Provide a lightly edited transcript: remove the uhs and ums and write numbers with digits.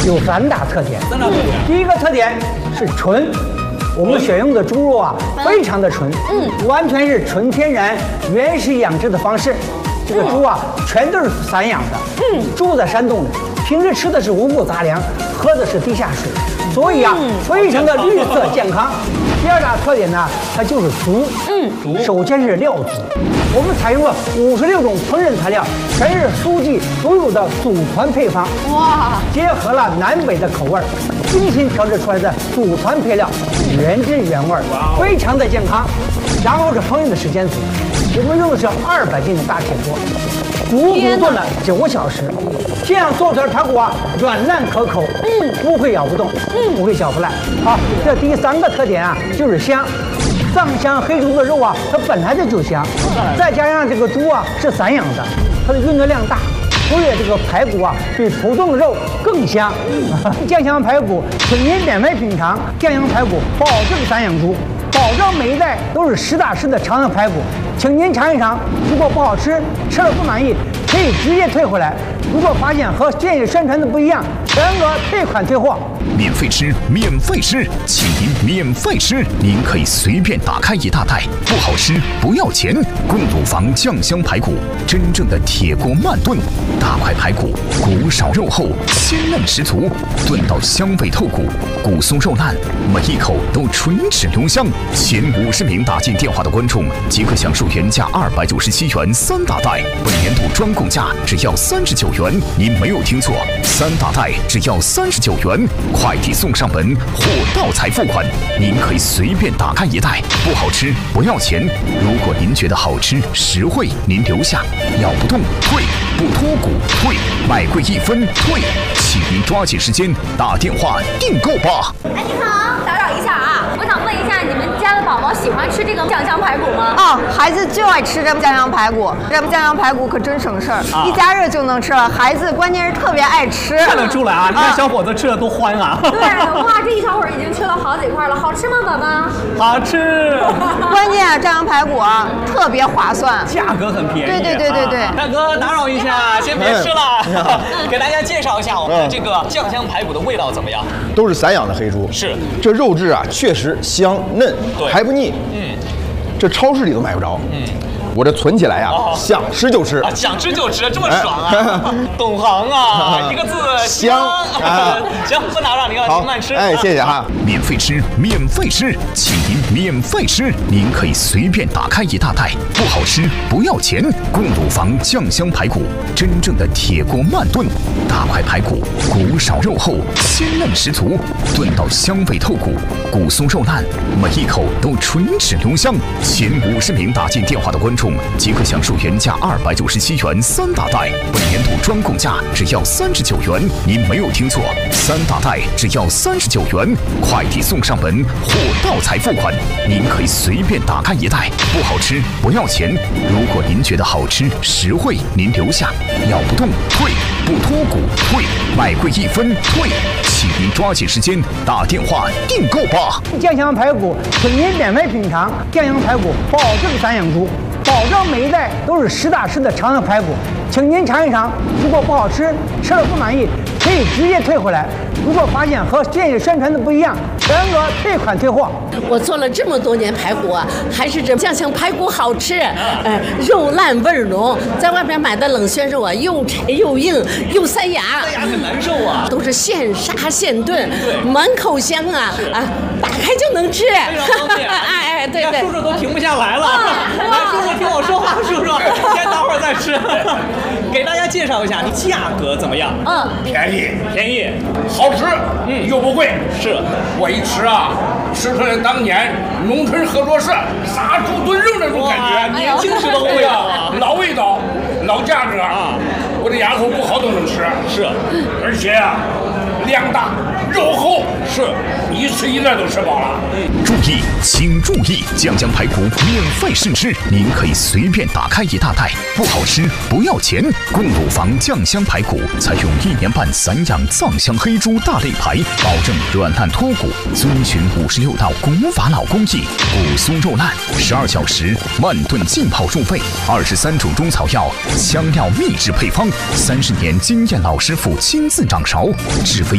有3大特点。第一个特点是纯。我们选用的猪肉啊，非常的纯，完全是纯天然、原始养殖的方式。这个猪啊，全都是散养的，住在山洞里，平时吃的是五谷杂粮，喝的是地下水，所以啊，非常的绿色健康。第2大特点呢，它就是足，首先是料足，我们采用了56种烹饪材料，全是苏记独有的祖传配方，哇，结合了南北的口味，精心调制出来的祖传配料，原汁原味，非常的健康。然后是烹饪的时间足，我们用的是200斤的大铁锅，足足炖了9个小时，这样做出来的排骨啊，软烂可口，不会咬不动，不会搅不烂。好，这第3个特点啊，就是香。藏香黑猪的肉啊，它本来就香，再加上这个猪啊是散养的，它的运动量大，所以这个排骨啊比普通的肉更香。酱香排骨，请您免费品尝酱香排骨，保证散养猪，保证每一袋都是实打实的长阳排骨，请您尝一尝。如果不好吃，吃了不满意，可以直接退回来。如果发现和电视宣传的不一样，全额退款退货。 免费吃，免费吃，请您免费吃。您可以随便打开一大袋，不好吃不要钱。棍乳房酱香排骨，真正的铁锅慢炖，大块排骨，骨少肉厚，鲜嫩十足，炖到香味透骨，骨松肉烂，每一口都唇齿留香。前50名打进电话的观众即可享受原价297元3大袋，本年度专供价只要39元。您没有听错，3大袋只要39元，快递送上门，货到才付款。您可以随便打开一袋，不好吃不要钱。如果您觉得好吃实惠，您留下，咬不动退，不脱骨退，买贵1分退，请您抓紧时间打电话订购吧。 哎，你好，打扰一下啊，我想问一下，你们家的宝宝喜欢吃这个酱香排骨吗？ 哦，孩子就爱吃这酱香排骨，这酱香排骨可真省事儿，一加热就能吃了。孩子关键是特别爱吃， 看得出来啊，你看小伙子吃的多欢啊！ 对，哇，这一小会儿已经吃了好几块了，好吃吗，宝宝？ 好吃。 关键啊，酱香排骨啊特别划算， 价格很便宜。 对。 大哥，打扰一下，先别吃了，给大家介绍一下我们这个酱香排骨的味道怎么样？ 都是散养的黑猪， 是这肉质啊，确实香嫩，还不腻。这超市里都买不着。我这存起来呀，想吃就吃， 想吃就吃，这么爽啊！懂行啊，一个字香。行，不打扰您了，请慢吃。 哎，谢谢哈。 免费吃，免费吃，请您免费吃。您可以随便打开一大袋，不好吃不要钱。棍乳房酱香排骨，真正的铁锅慢炖，大块排骨，骨少肉厚，鲜嫩十足，炖到香味透骨，骨松肉烂，每一口都唇齿留香。前50名打进电话的观众即可享受原价297元3大袋，本年度专供价只要39元。您没有听错，3大袋只要39元，快递送上门，货到才付款。您可以随便打开一袋，不好吃不要钱。如果您觉得好吃实惠，您留下，咬不动退，不脱骨退，买贵1分退，请您抓紧时间打电话订购吧。 酱香排骨，请您免费品尝酱香排骨，保证散养猪，保证每一袋都是实打实的长阳排骨，请您尝一尝。如果不好吃，吃了不满意，可以直接退回来。如果发现和电视宣传的不一样，全额退款退货。 我做了这么多年排骨啊，还是这酱香排骨好吃，肉烂味儿浓。在外边买的冷鲜肉啊，又柴又硬又塞牙， 很难受啊。 都是现杀现炖，满口香啊，打开就能吃。 非常方便。 哎，对， 叔叔都停不下来了。来，叔叔听我说话，叔叔，先等会儿再吃。给大家介绍一下，你价格怎么样？便宜， 好吃，又不贵。 是我一吃啊，吃出来当年农村合作社杀猪炖肉那种感觉， 年轻时的味道啊， 老味道，老价格啊，我这牙口不好都能吃。 是， 而且啊，量大肉厚， 是一吃一袋都吃饱了。 注意，请注意，酱香排骨免费试吃，您可以随便打开一大袋，不好吃不要钱。棍乳房酱香排骨采用1年半散养藏香黑猪大肋排，保证软烂脱骨，遵循56道古法老工艺，骨酥肉烂，12小时慢炖浸泡入味，23种中草药香料秘制配方，30年经验老师傅亲自掌勺，制飞